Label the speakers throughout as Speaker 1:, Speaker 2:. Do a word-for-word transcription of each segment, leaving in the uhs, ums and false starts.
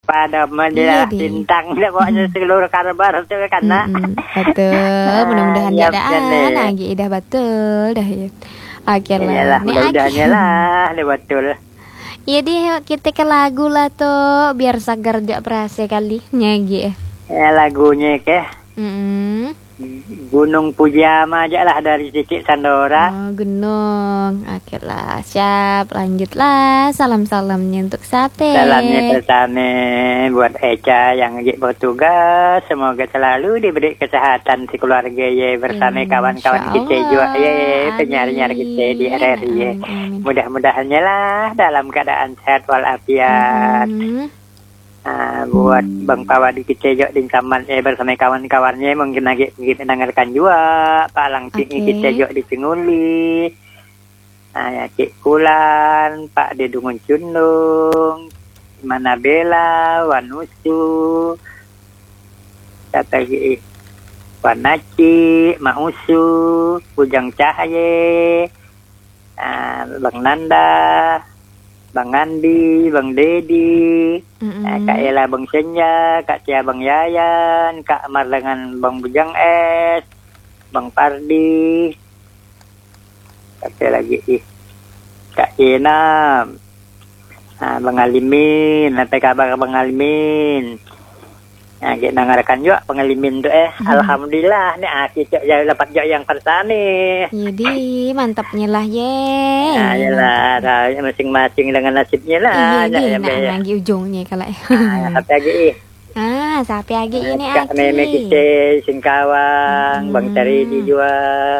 Speaker 1: pada menjelah bintang dah pokoknya seluruh kabar tu kan nak.
Speaker 2: Betul, mudah-mudahan
Speaker 1: ya,
Speaker 2: jadaan lagi dah betul dah ya. Okey lah.
Speaker 1: Mudah-mudahannya lah, dah betul.
Speaker 2: Jadi kita ke lagu lah tuh biar segar jak perase kali nyagi.
Speaker 1: Ya lagunya ke.
Speaker 2: Mm-mm.
Speaker 1: Gunung Pujama aja lah dari Cicik Sandora.
Speaker 2: Oh, gunung. Oke lah, siap. Lanjutlah. Salam-salamnya untuk Sate.
Speaker 1: Salamnya bersama buat Eca yang lagi bertugas. Semoga selalu diberi kesehatan si keluarga ye bersama kawan-kawan kita juga ye penyiar-penyiar kita di R R I ye. Mudah-mudahannya lah dalam keadaan sehat walafiat. Mm-hmm. Nah, buat Bang Pawadi kita juga di Saman eh bersama kawan-kawannya mungkin lagi kita dengarkan juga Pak Langpik okay. Kita juga di Pinguli. Nah, ya Cik Kulan, Pak Dedungun Cundung, Manabela, Wanusu, kata lagi Wanaci, Mausu, Bujang Cahaye, nah, Bang Nanda, Bang Andi, Bang Dedi, mm-hmm. Kak Ella, Bang Senja, Kak Tia, Bang Yayan, Kak Amar dengan Bang Bujang Es, Bang Pardi, Kak lagi ih, Kak Enam, nah, Bang Alimin, apa kabar Bang Alimin? Nah, kita dengarkan juga pengalimin tu eh. Hmm. Alhamdulillah nih asyik jauh dapat jauh yang persani.
Speaker 2: Jadi mantapnya lah ye.
Speaker 1: Nah, yalah, nah, masing-masing dengan nasibnya lah.
Speaker 2: Iya, nah, nah, lagi ujungnya kalau.
Speaker 1: Ah, apa lagi ih?
Speaker 2: Ah, sampai lagi ini
Speaker 1: Kak
Speaker 2: Aki.
Speaker 1: Meme kita, Singkawang, hmm. Bang Caridi juga.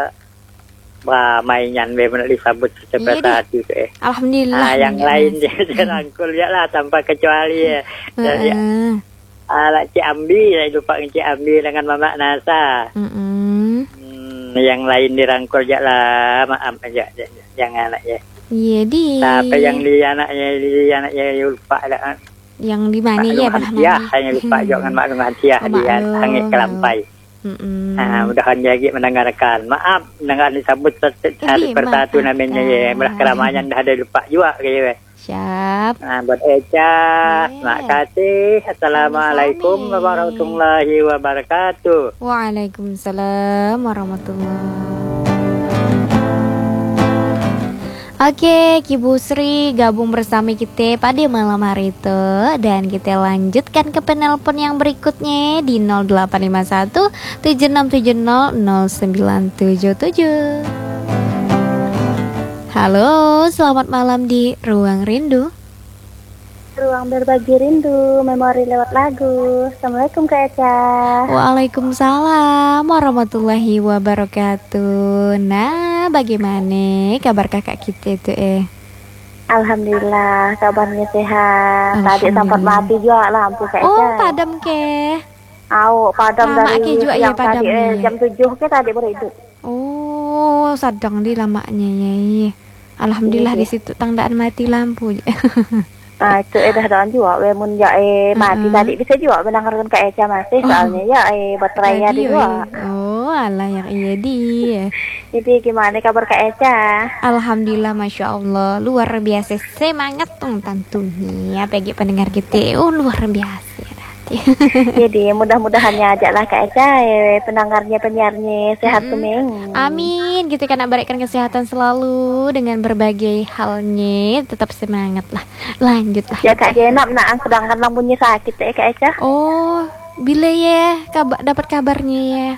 Speaker 1: Wah, mainan memang disambut seperti hati tu eh.
Speaker 2: Alhamdulillah.
Speaker 1: Ah, yang lain dia rangkul ya lah tanpa kecuali ya. Jadi, ala Cik Ambi, saya lupa Cik Ambi dengan Mama Nasa. Mm-hmm. Hmm, yang lain dirangkul je lah, maaf aja, jangan anak ya.
Speaker 2: Iya di.
Speaker 1: Tapi yang di anaknya, di anaknya lupa lah.
Speaker 2: Yang di mana ya?
Speaker 1: Ya, hanya lupa juga dengan Mak Long Hatiah dia hangit kelampai.
Speaker 2: Mm-hmm.
Speaker 1: Nah, mudahan lagi mendengarkan. Maaf, mendengar disambut hari persatu namanya ya. Belah keramaian dah ada lupa juga kayaknya.
Speaker 2: Siap.
Speaker 1: Nah, buat Eca, terima kasih. Assalamualaikum warahmatullahi wabarakatuh.
Speaker 2: Waalaikumsalam warahmatullahi. Oke, Kibu Sri gabung bersama kita pada malam hari itu. Dan kita lanjutkan ke penelpon yang berikutnya di nol delapan lima satu tujuh enam tujuh nol nol sembilan tujuh tujuh. Halo, selamat malam di Ruang Rindu.
Speaker 3: Ruang berbagi rindu, memori lewat lagu. Assalamualaikum Kak Eca.
Speaker 2: Waalaikumsalam warahmatullahi wabarakatuh. Nah, bagaimana kabar kakak kita itu eh?
Speaker 3: Alhamdulillah, kabarnya sehat. Tadi sempat mati juga lampu Kak Eca.
Speaker 2: Oh, padam ke?
Speaker 3: Au, padam
Speaker 2: lama
Speaker 3: dari
Speaker 2: juga
Speaker 3: yang
Speaker 2: ya, padam
Speaker 3: tadi eh, jam tujuh ke tadi berhidup.
Speaker 2: Oh, sedang di lamanya ya. Alhamdulillah di situ tandaan mati lampu.
Speaker 3: Ah, itu eh dah doan juga we mun ya eh mati uh-huh. Tadi bisa juga mendengarkan Kak Eca masih soalnya ya eh baterai ya di juga.
Speaker 2: Oh, alah yang iya dia.
Speaker 3: Jadi gimana kabar Kak Eca?
Speaker 2: Alhamdulillah, masya Allah, luar biasa, semangat tuh tentunya bagi pendengar kita. Oh, luar biasa.
Speaker 3: Jadi mudah-mudahannya aja lah Kak Eca eh, pendengarnya penyiarnya sehat semeng.
Speaker 2: Amin. Gitu kan, berikan kesehatan selalu dengan berbagai halnya, tetap semangat lah. Lanjut lah.
Speaker 3: Ya Kak Jenab, nah sedangkan lampunya sakit ya Kak Eca.
Speaker 2: Oh, bila ya kabar, dapat kabarnya ya.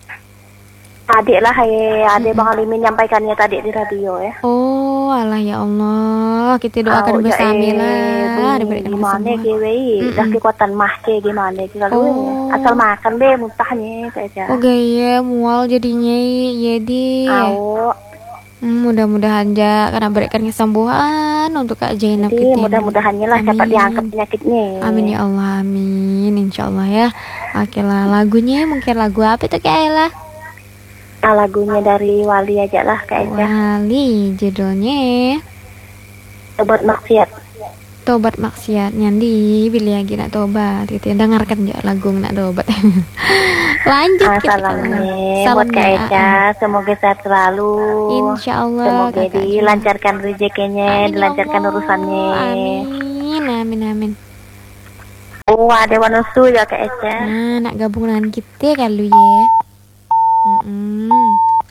Speaker 3: Adik lah ya, adik mm-hmm. Bang Alimin nyampaikannya tadi di radio ya.
Speaker 2: Oh, alah ya Allah, kita doakan
Speaker 3: oh,
Speaker 2: bersama
Speaker 3: ya,
Speaker 2: lah, diberikan
Speaker 3: gimana kewe, dah kekuatan mah ke gimana kita lalu oh. Asal makan deh muntahnya saja.
Speaker 2: Oh gaya mual jadinya, jadi.
Speaker 3: Oh.
Speaker 2: Hmm, mudah-mudahan aja karena berikan kesembuhan untuk Kak Zainab kita.
Speaker 3: Mudah-mudahannya lah cepat diangkat penyakitnya.
Speaker 2: Amin ya Allah, amin, insya Allah ya. Oke lah, lagunya mungkin lagu apa tuh Kak Ella?
Speaker 3: Nah, lagunya dari Wali aja lah kayaknya.
Speaker 2: Wali judulnya
Speaker 3: Tobat Maksiat.
Speaker 2: Tobat Maksiat nyandi pilih lagi nak tobat gitu. Dengarkan ya lagu nak tobat. Lanjut
Speaker 3: ah, salamnya buat Kak Eca, semoga sehat selalu.
Speaker 2: Insya Allah.
Speaker 3: Semoga dilancarkan rezekinya, dilancarkan urusannya.
Speaker 2: Amin, amin, amin.
Speaker 3: Oh, ada manusia ya Kak Eca.
Speaker 2: Nah, nak gabung dengan kita kan lu ya. Mm-mm.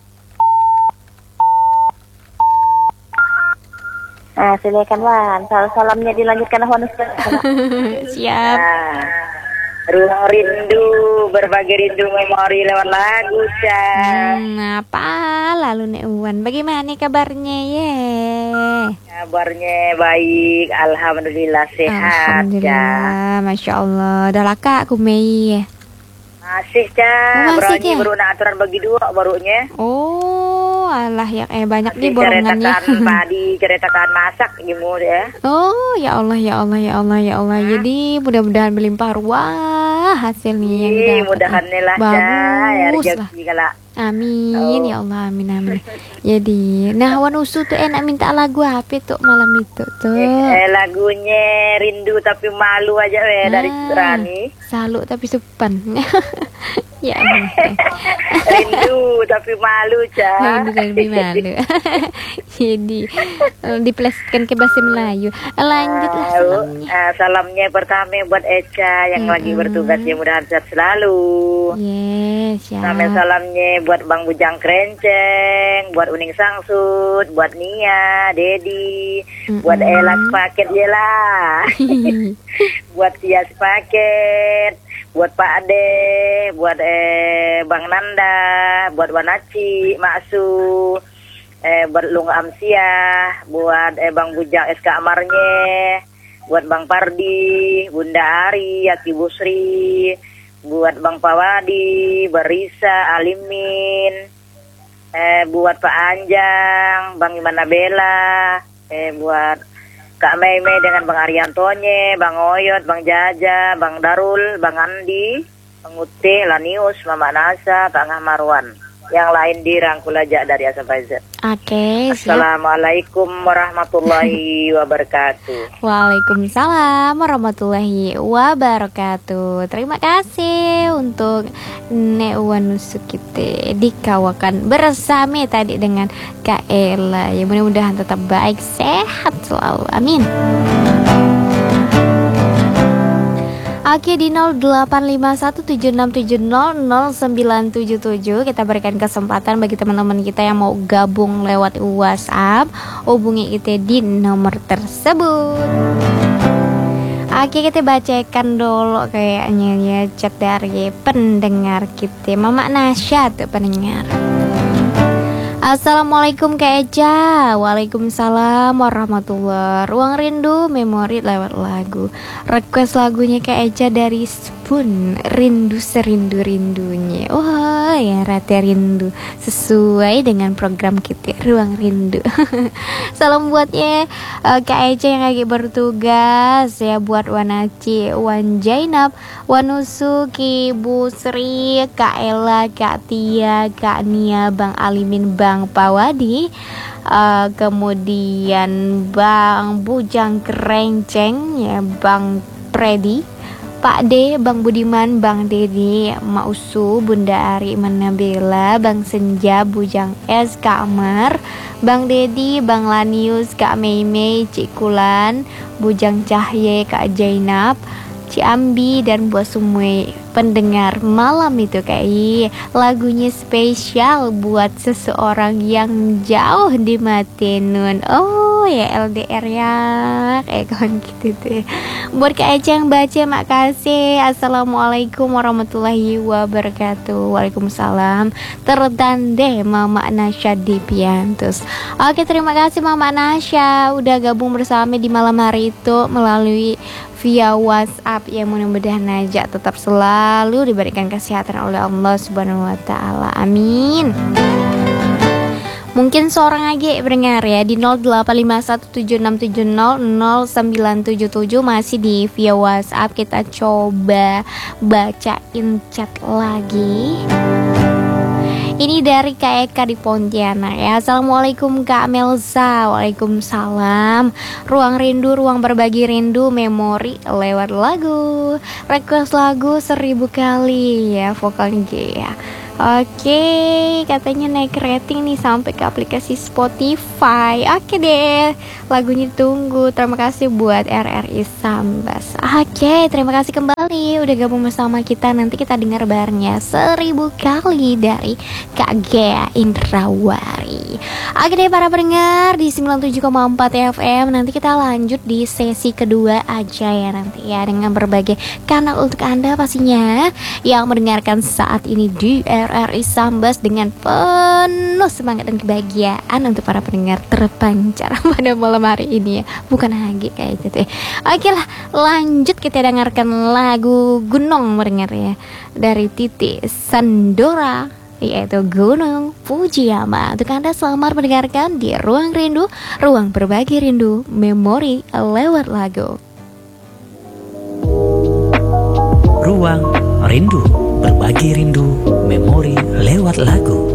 Speaker 3: Nah, silakan Wan. Sal- salamnya dilanjutkan manusia.
Speaker 2: Siap.
Speaker 1: Nah, ruang rindu, berbagi rindu memori lewat lagu, Cah.
Speaker 2: Hmm, apa lalu Nek Wan? Bagaimana kabarnya ye?
Speaker 1: Kabarnya baik, alhamdulillah sehat, Cah.
Speaker 2: Alhamdulillah, masya Allah. Dah laka aku Mei.
Speaker 1: Masih, Cah.
Speaker 2: Oh, masih,
Speaker 1: Berani
Speaker 2: Cah?
Speaker 1: baru nak aturan bagi dua barunya.
Speaker 2: Oh, alah ya eh banyak nih
Speaker 1: Masih
Speaker 2: borongannya.
Speaker 1: ceritakan padi, ceritakan masak gimana ya.
Speaker 2: Oh, ya Allah, ya Allah, ya Allah, ya Allah. Jadi mudah-mudahan berlimpah ruah hasilnya yang
Speaker 1: Ih,
Speaker 2: didapat.
Speaker 1: mudahan lah, Cah. Ya
Speaker 2: Bagus lah.
Speaker 1: rezeki kalau
Speaker 2: Amin,
Speaker 1: Oh.
Speaker 2: ya Allah, amin, amin. Jadi, nah Wan Usu tuh enak minta lagu apa tuh malam itu tuh?
Speaker 1: Eh, lagunya rindu tapi malu aja weh dari
Speaker 2: Ah.
Speaker 1: Rani.
Speaker 2: Salut tapi supan. Ya Allah.
Speaker 1: Rindu tapi malu, Cah.
Speaker 2: Rindu tapi malu. Jadi eh, diplesetkan ke bahasa Melayu. Lanjutlah
Speaker 1: Tahu.
Speaker 2: salamnya.
Speaker 1: Ah, salamnya pertama buat Eca yang lagi
Speaker 2: Mm-mm.
Speaker 1: bertugas, ya mudahan sehat selalu.
Speaker 2: Yes, ya.
Speaker 1: Sama salamnya buat Bang Bujang Krenceng, buat Uning Sangsut, buat Nia, Dedi, buat
Speaker 2: Mm-mm.
Speaker 1: Ella sepaket ya lah. Buat Tia sepaket, buat Pak Ade, buat eh, Bang Nanda, buat Wanaci, Maksu, eh, buat Lung Amsia, buat eh, Bang Bujang S K Amarnya, buat Bang Pardi, Bunda Ari, Yaki Busri, buat Bang Pawadi, Barisa, Alimin, eh, buat Pak Anjang, Bang Imana Bella, eh, buat Kak Meme dengan Bang Ariantonye, Bang Oyot, Bang Jaja, Bang Darul, Bang Andi, Bang Uti, Lanius, Mama Nasa, Kak Ngah Marwan. Yang lain dirangkul aja dari Azerbaijan.
Speaker 2: Oke, siap.
Speaker 1: Assalamualaikum warahmatullahi wabarakatuh.
Speaker 2: Waalaikumsalam warahmatullahi wabarakatuh. Terima kasih untuk Nek Wan Usu kita dikawakan bersama tadi dengan Kak Ella. Ya mudah-mudahan tetap baik, sehat selalu. Amin. Oke, di nol delapan lima satu tujuh enam tujuh nol nol sembilan tujuh tujuh kita berikan kesempatan bagi teman-teman kita yang mau gabung lewat WhatsApp, hubungi kita di nomor tersebut. Oke, kita bacakan dulu kayaknya ya chat dari pendengar kita. Mama Nasya tuh pendengar. Assalamualaikum Kak Eca. Waalaikumsalam warahmatullahi. Ruang rindu memori lewat lagu. Request lagunya Kak Eca dari Spoon, Rindu Serindu-rindunya. Wah ya, rata rindu sesuai dengan program kita Ruang Rindu. Salam buatnya uh, Kak Eca yang lagi bertugas. Ya buat Wanaci, Wan Jainab, Wanusu, Ki Bu Sri, Kak Ella, Kak Tia, Kak Nia, Bang Alimin, Bang Pawadi, uh, kemudian Bang Bujang Kerenceng, ya Bang Predi, Pak D, Bang Budiman, Bang Dedi, Mak Usu, Bunda Ari, Manabela, Bang Senja, Bujang S, Kak Amar, Bang Dedi, Bang Lanius, Kak Meimei, Cik Kulan, Bujang Cahye, Kak Jainab, Ciambi, dan buat semua pendengar malam itu kayak lagunya spesial buat seseorang yang jauh di Matenun. Oh ya L D R ya kayak kawan gitu tuh. Buat Kak Eca yang baca makasih. Assalamualaikum warahmatullahi wabarakatuh. Waalaikumsalam. Tertanda Mama Nasya Dipiantus. Oke, terima kasih Mama Nasya udah gabung bersama di malam hari itu melalui via WhatsApp. Ya mudah-mudahan aja tetap selalu diberikan kesehatan oleh Allah Subhanahu wa taala. Amin. Mungkin seorang lagi pendengar ya di nol delapan lima satu tujuh enam tujuh nol nol sembilan tujuh tujuh masih di via WhatsApp. Kita coba bacain chat lagi. Ini dari Kak Eka di Pontianak ya. Assalamualaikum Kak Melza. Waalaikumsalam. Ruang rindu, ruang berbagi rindu, memori lewat lagu. Request lagu seribu kali ya, vokalnya G ya. Oke, katanya naik rating nih sampai ke aplikasi Spotify. Oke deh, lagunya tunggu. Terima kasih buat R R I Sambas. Oke, terima kasih kembali udah gabung bersama kita. Nanti kita dengar barengnya seribu kali dari Kak Gea Indrawari. Oke deh para pendengar di sembilan puluh tujuh koma empat F M. Nanti kita lanjut di sesi kedua aja ya nanti ya, dengan berbagai kanal untuk Anda pastinya yang mendengarkan saat ini di R R I Sambas dengan penuh semangat dan kebahagiaan untuk para pendengar terpancar pada malam hari ini ya. Bukan lagi kayak gitu ya. Oke lah, lanjut kita dengarkan lagu Gunung mendengar ya dari Titi Sandora, yaitu Gunung Fujiyama. Untuk Anda selamat mendengarkan di Ruang Rindu, ruang berbagi rindu, memori lewat lagu.
Speaker 4: Ruang Rindu, berbagi rindu, memori lewat lagu.